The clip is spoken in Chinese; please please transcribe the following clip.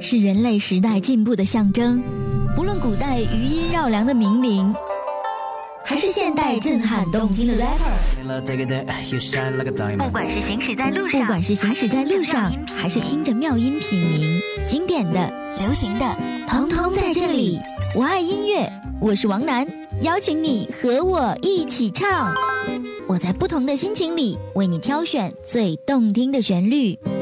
是人类时代进步的象征。不论古代余音绕梁的名伶，还是现代震撼动听的 rapper， 不管是行驶在路上，还是听着妙音品茗，经典的、流行的，统统在这里。我爱音乐，我是王楠，邀请你和我一起唱。我在不同的心情里为你挑选最动听的旋律。